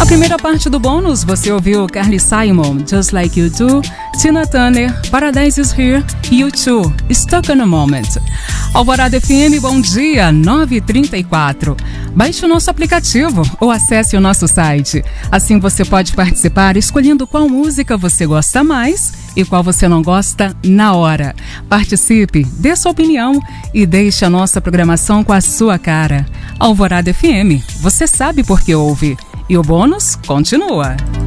A primeira parte do bônus, você ouviu Carly Simon, Just Like You Do, Tina Turner, Paradise Is Here, U2, Stuck in a Moment. Alvorada FM, bom dia, 9h34. Baixe o nosso aplicativo ou acesse o nosso site. Assim você pode participar escolhendo qual música você gosta mais e qual você não gosta na hora. Participe, dê sua opinião e deixe a nossa programação com a sua cara. Alvorada FM, você sabe por que ouve. E o bônus continua.